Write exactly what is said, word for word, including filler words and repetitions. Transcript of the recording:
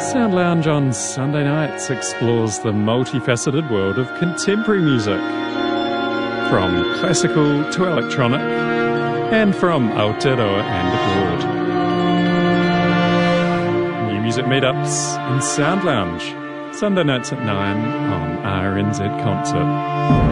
Sound Lounge on Sunday nights explores the multifaceted world of contemporary music, from classical to electronic, and from Aotearoa and abroad. New music meetups in Sound Lounge, Sunday nights at nine on R N Z Concert.